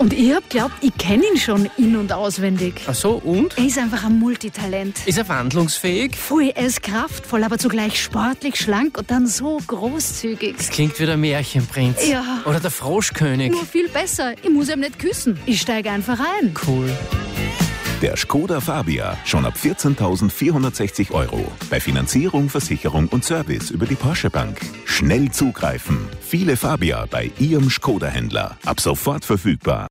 Und ich hab geglaubt, ich kenne ihn schon in- und auswendig. Ach so, und? Er ist einfach ein Multitalent. Ist er wandlungsfähig? Voll, er ist kraftvoll, aber zugleich sportlich, schlank und dann so großzügig. Das klingt wie der Märchenprinz. Ja. Oder der Froschkönig. Nur viel besser. Ich muss ihm nicht küssen. Ich steige einfach ein. Cool. Der Škoda Fabia, schon ab 14.460 €. Bei Finanzierung, Versicherung und Service über die Porsche Bank. Schnell zugreifen. Viele Fabia bei Ihrem Škoda-Händler. Ab sofort verfügbar.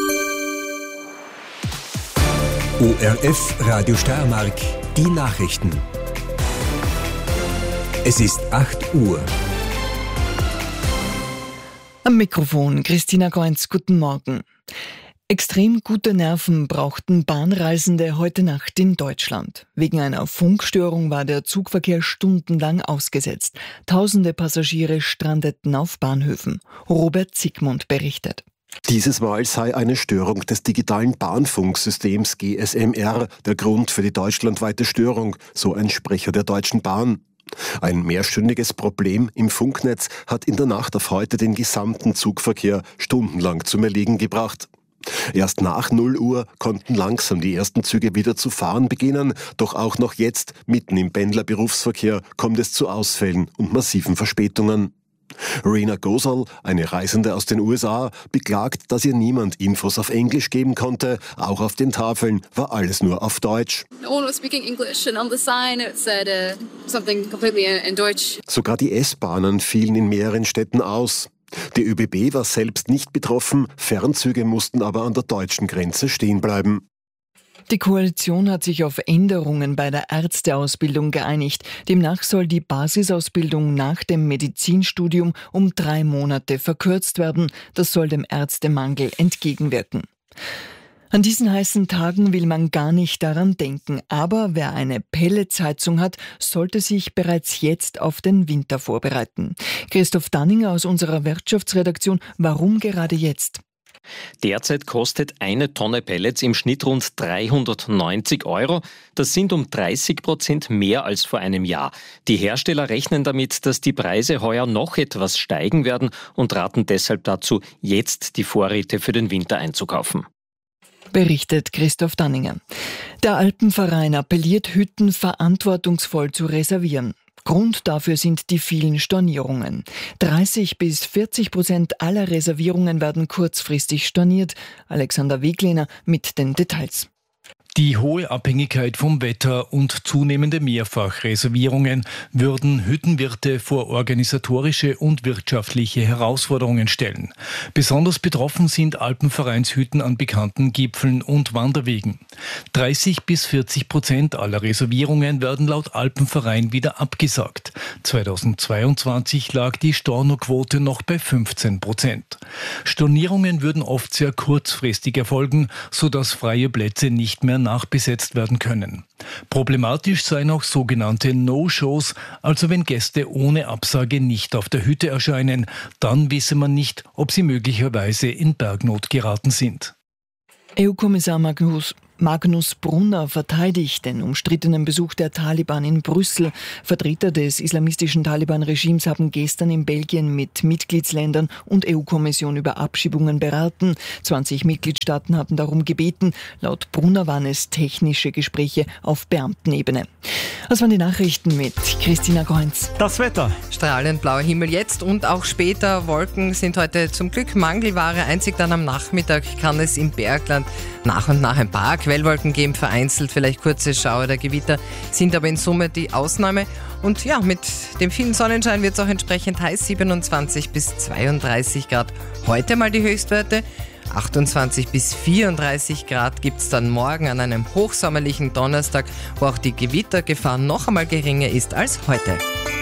ORF Radio Steiermark, die Nachrichten. Es ist 8 Uhr. Am Mikrofon Christina Goenz, guten Morgen. Extrem gute Nerven brauchten Bahnreisende heute Nacht in Deutschland. Wegen einer Funkstörung war der Zugverkehr stundenlang ausgesetzt. Tausende Passagiere strandeten auf Bahnhöfen. Robert Zygmunt berichtet. Dieses Mal sei eine Störung des digitalen Bahnfunksystems GSMR der Grund für die deutschlandweite Störung, so ein Sprecher der Deutschen Bahn. Ein mehrstündiges Problem im Funknetz hat in der Nacht auf heute den gesamten Zugverkehr stundenlang zum Erliegen gebracht. Erst nach 0 Uhr konnten langsam die ersten Züge wieder zu fahren beginnen, doch auch noch jetzt, mitten im Pendlerberufsverkehr, kommt es zu Ausfällen und massiven Verspätungen. Rena Gosal, eine Reisende aus den USA, beklagt, dass ihr niemand Infos auf Englisch geben konnte. Auch auf den Tafeln war alles nur auf Deutsch. No one was speaking English and on the sign it said something completely in Deutsch. Sogar die S-Bahnen fielen in mehreren Städten aus. Die ÖBB war selbst nicht betroffen, Fernzüge mussten aber an der deutschen Grenze stehen bleiben. Die Koalition hat sich auf Änderungen bei der Ärzteausbildung geeinigt. Demnach soll die Basisausbildung nach dem Medizinstudium um 3 Monate verkürzt werden. Das soll dem Ärztemangel entgegenwirken. An diesen heißen Tagen will man gar nicht daran denken, aber wer eine Pelletsheizung hat, sollte sich bereits jetzt auf den Winter vorbereiten. Christoph Danninger aus unserer Wirtschaftsredaktion, warum gerade jetzt? Derzeit kostet eine Tonne Pellets im Schnitt rund 390 €. Das sind um 30% mehr als vor einem Jahr. Die Hersteller rechnen damit, dass die Preise heuer noch etwas steigen werden und raten deshalb dazu, jetzt die Vorräte für den Winter einzukaufen. Berichtet Christoph Danninger. Der Alpenverein appelliert, Hütten verantwortungsvoll zu reservieren. Grund dafür sind die vielen Stornierungen. 30-40% aller Reservierungen werden kurzfristig storniert. Alexander Weglehner mit den Details. Die hohe Abhängigkeit vom Wetter und zunehmende Mehrfachreservierungen würden Hüttenwirte vor organisatorische und wirtschaftliche Herausforderungen stellen. Besonders betroffen sind Alpenvereinshütten an bekannten Gipfeln und Wanderwegen. 30-40% aller Reservierungen werden laut Alpenverein wieder abgesagt. 2022 lag die Stornoquote noch bei 15%. Stornierungen würden oft sehr kurzfristig erfolgen, sodass freie Plätze nicht mehr nachbesetzt werden können. Problematisch seien auch sogenannte No-Shows, also wenn Gäste ohne Absage nicht auf der Hütte erscheinen, dann wisse man nicht, ob sie möglicherweise in Bergnot geraten sind. EU-Kommissar Magnus Brunner verteidigt den umstrittenen Besuch der Taliban in Brüssel. Vertreter des islamistischen Taliban-Regimes haben gestern in Belgien mit Mitgliedsländern und EU-Kommission über Abschiebungen beraten. 20 Mitgliedstaaten hatten darum gebeten. Laut Brunner waren es technische Gespräche auf Beamtenebene. Das waren die Nachrichten mit Christina Goenz. Das Wetter. Strahlend blauer Himmel jetzt und auch später. Wolken sind heute zum Glück Mangelware. Einzig dann am Nachmittag kann es im Bergland nach und nach ein paar Quellwolken geben, vereinzelt vielleicht kurze Schauer oder Gewitter, sind aber in Summe die Ausnahme. Und ja, mit dem vielen Sonnenschein wird es auch entsprechend heiß, 27 bis 32 Grad. Heute mal die Höchstwerte. 28 bis 34 Grad gibt es dann morgen an einem hochsommerlichen Donnerstag, wo auch die Gewittergefahr noch einmal geringer ist als heute.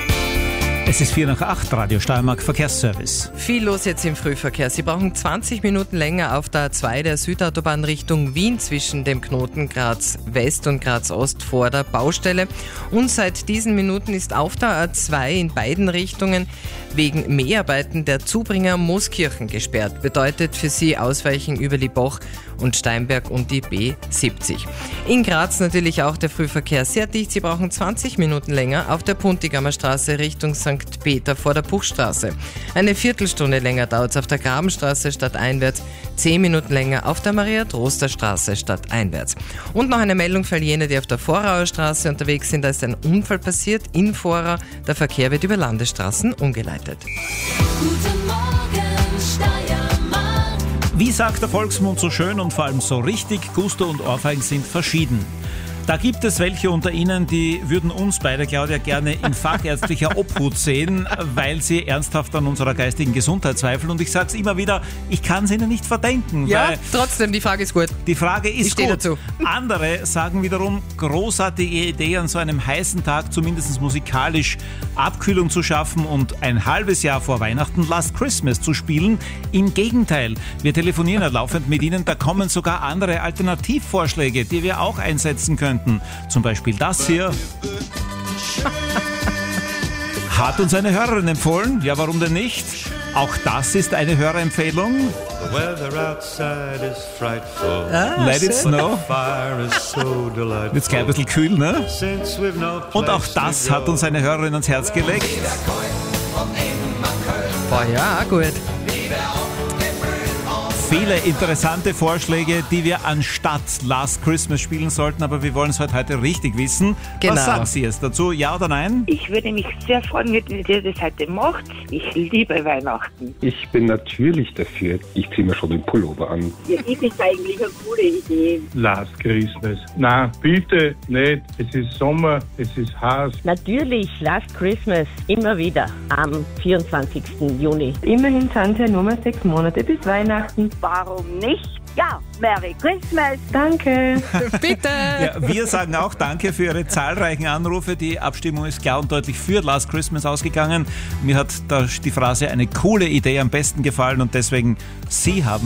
Es ist 7:04, Radio Steiermark Verkehrsservice. Viel los jetzt im Frühverkehr. Sie brauchen 20 Minuten länger auf der A2 der Südautobahn Richtung Wien zwischen dem Knoten Graz West und Graz Ost vor der Baustelle. Und seit diesen Minuten ist auf der A2 in beiden Richtungen wegen Mäharbeiten der Zubringer Mooskirchen gesperrt. Bedeutet für Sie Ausweichen über Liebach und Steinberg und die B70. In Graz natürlich auch der Frühverkehr sehr dicht. Sie brauchen 20 Minuten länger auf der Puntigammer Straße Richtung St. St. Peter vor der Buchstraße. Eine Viertelstunde länger dauert es auf der Grabenstraße stadteinwärts, 10 Minuten länger auf der Maria-Troster-Straße stadteinwärts. Und noch eine Meldung für jene, die auf der Vorauer Straße unterwegs sind. Da ist ein Unfall passiert in Vorau. Der Verkehr wird über Landesstraßen umgeleitet. Guten Morgen, Steiermark. Wie sagt der Volksmund so schön und vor allem so richtig, Gusto und Ohrfeigen sind verschieden. Da gibt es welche unter Ihnen, die würden uns beide, Claudia, gerne in fachärztlicher Obhut sehen, weil sie ernsthaft an unserer geistigen Gesundheit zweifeln. Und ich sage es immer wieder, ich kann es Ihnen nicht verdenken. Ja, weil trotzdem, die Frage ist gut. Die Frage ist gut. Dazu. Andere sagen wiederum, großartige Idee, an so einem heißen Tag zumindest musikalisch Abkühlung zu schaffen und ein halbes Jahr vor Weihnachten Last Christmas zu spielen. Im Gegenteil, wir telefonieren ja laufend mit Ihnen, da kommen sogar andere Alternativvorschläge, die wir auch einsetzen können. Zum Beispiel das hier. Hat uns eine Hörerin empfohlen? Ja, warum denn nicht? Auch das ist eine Hörerempfehlung. Let it snow. Jetzt gleich ein bisschen kühl, ne? Und auch das hat uns eine Hörerin ans Herz gelegt. Boah, ja, gut. Viele interessante Vorschläge, die wir anstatt Last Christmas spielen sollten, aber wir wollen es heute richtig wissen. Genau. Was sagen Sie jetzt dazu? Ja oder nein? Ich würde mich sehr freuen, wenn ihr das heute macht. Ich liebe Weihnachten. Ich bin natürlich dafür. Ich ziehe mir schon den Pullover an. Ja, das ist eigentlich eine coole Idee. Last Christmas. Nein, bitte nicht. Es ist Sommer, es ist heiß. Natürlich, Last Christmas. Immer wieder am 24. Juni. Immerhin sind es ja nur mal 6 Monate bis Weihnachten. Warum nicht? Ja, Merry Christmas. Danke. Bitte. Ja, wir sagen auch danke für Ihre zahlreichen Anrufe. Die Abstimmung ist klar und deutlich für Last Christmas ausgegangen. Mir hat die Phrase eine coole Idee am besten gefallen und deswegen Sie haben